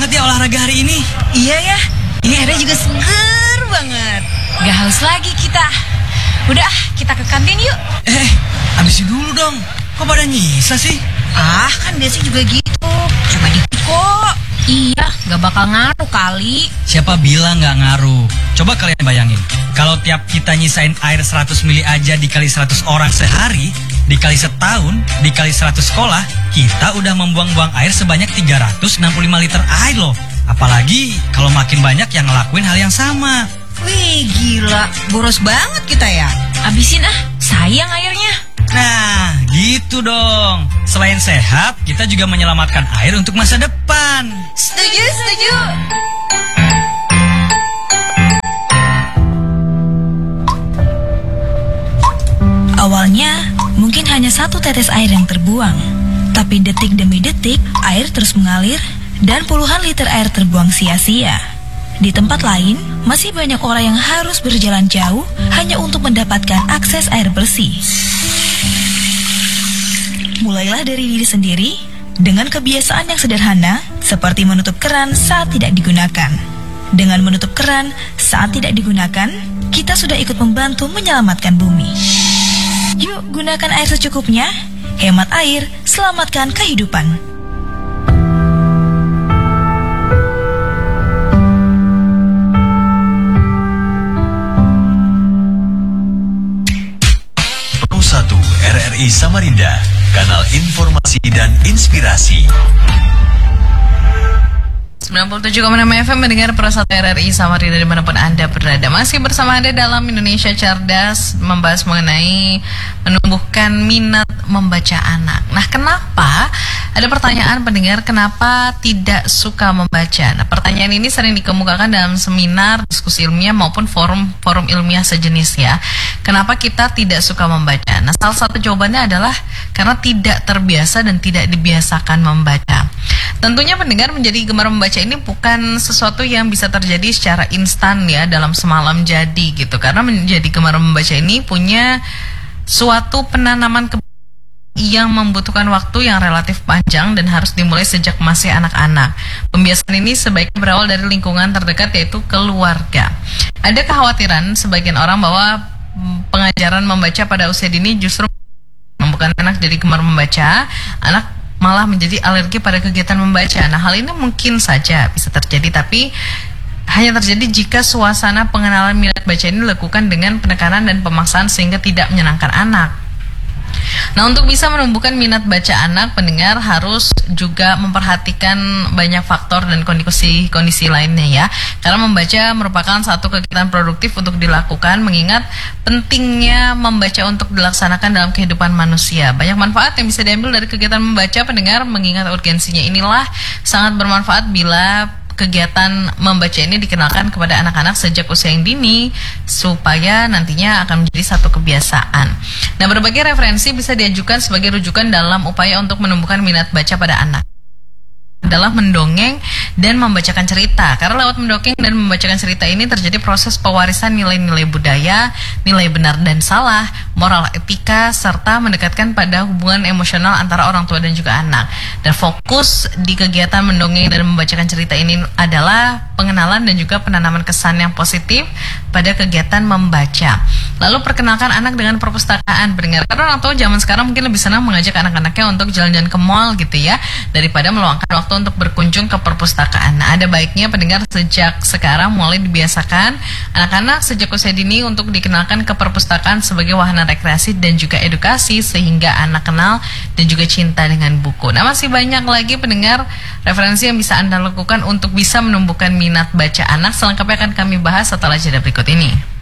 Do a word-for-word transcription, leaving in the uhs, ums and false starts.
banget ya olahraga hari ini. Iya ya, ini airnya juga seger banget. Gak haus lagi kita. Udah, kita ke kantin yuk. Eh, habisin dulu dong. Kok pada nyisa sih? Ah, kan biasa juga gitu. Cuma dikit kok. Iya, gak bakal ngaruh kali. Siapa bilang gak ngaruh? Coba kalian bayangin, kalau tiap kita nyisain air seratus mili aja dikali seratus orang sehari, dikali setahun, dikali seratus sekolah, kita udah membuang-buang air sebanyak tiga ratus enam puluh lima liter air loh. Apalagi kalau makin banyak yang ngelakuin hal yang sama. Wih, gila. Boros banget kita ya. Abisin ah, sayang airnya. Nah, gitu dong. Selain sehat, kita juga menyelamatkan air untuk masa depan. Setuju, setuju. Awalnya, mungkin hanya satu tetes air yang terbuang. Tapi detik demi detik, air terus mengalir dan puluhan liter air terbuang sia-sia. Di tempat lain, masih banyak orang yang harus berjalan jauh hanya untuk mendapatkan akses air bersih. Mulailah dari diri sendiri dengan kebiasaan yang sederhana seperti menutup keran saat tidak digunakan. Dengan menutup keran saat tidak digunakan, kita sudah ikut membantu menyelamatkan bumi. Yuk gunakan air secukupnya, hemat air, selamatkan kehidupan. satu R R I Samarinda, kanal informasi dan inspirasi. sembilan puluh tujuh koma enam F M mendengar Persatu R R I Samarinda dimanapun Anda berada. Masih bersama Anda dalam Indonesia Cerdas, membahas mengenai menumbuhkan minat membaca anak. Nah, kenapa? Ada pertanyaan pendengar, kenapa tidak suka membaca? Nah, pertanyaan ini sering dikemukakan dalam seminar, diskusi ilmiah maupun forum-forum ilmiah sejenis ya. Kenapa kita tidak suka membaca? Nah, salah satu jawabannya adalah karena tidak terbiasa dan tidak dibiasakan membaca. Tentunya pendengar menjadi gemar membaca ini bukan sesuatu yang bisa terjadi secara instan ya, dalam semalam jadi gitu. Karena menjadi gemar membaca ini punya suatu penanaman ke yang membutuhkan waktu yang relatif panjang dan harus dimulai sejak masih anak-anak. Pembiasaan ini sebaiknya berawal dari lingkungan terdekat, yaitu keluarga. Ada kekhawatiran sebagian orang bahwa pengajaran membaca pada usia dini justru membuat anak jadi gemar membaca, anak malah menjadi alergi pada kegiatan membaca. Nah, hal ini mungkin saja bisa terjadi, tapi hanya terjadi jika suasana pengenalan minat baca ini dilakukan dengan penekanan dan pemaksaan sehingga tidak menyenangkan anak. Nah, untuk bisa menumbuhkan minat baca anak, pendengar harus juga memperhatikan banyak faktor dan kondisi-kondisi lainnya ya. Karena membaca merupakan satu kegiatan produktif untuk dilakukan, mengingat pentingnya membaca untuk dilaksanakan dalam kehidupan manusia. Banyak manfaat yang bisa diambil dari kegiatan membaca, pendengar, mengingat urgensinya inilah sangat bermanfaat bila kegiatan membaca ini dikenalkan kepada anak-anak sejak usia yang dini supaya nantinya akan menjadi satu kebiasaan. Nah, berbagai referensi bisa diajukan sebagai rujukan dalam upaya untuk menumbuhkan minat baca pada anak adalah mendongeng dan membacakan cerita. Karena lewat mendongeng dan membacakan cerita ini terjadi proses pewarisan nilai-nilai budaya, nilai benar dan salah, moral etika, serta mendekatkan pada hubungan emosional antara orang tua dan juga anak. Dan fokus di kegiatan mendongeng dan membacakan cerita ini adalah pengenalan dan juga penanaman kesan yang positif pada kegiatan membaca. Lalu perkenalkan anak dengan perpustakaan, pendengar. Karena orang tua zaman sekarang mungkin lebih senang mengajak anak-anaknya untuk jalan-jalan ke mall gitu ya, daripada meluangkan waktu untuk berkunjung ke perpustakaan. Nah, ada baiknya pendengar sejak sekarang mulai dibiasakan anak-anak sejak usia dini untuk dikenalkan ke perpustakaan sebagai wahana rekreasi dan juga edukasi sehingga anak kenal dan juga cinta dengan buku. Nah, masih banyak lagi pendengar referensi yang bisa Anda lakukan untuk bisa menumbuhkan minat baca anak. Selengkapnya akan kami bahas setelah jeda berikut ini.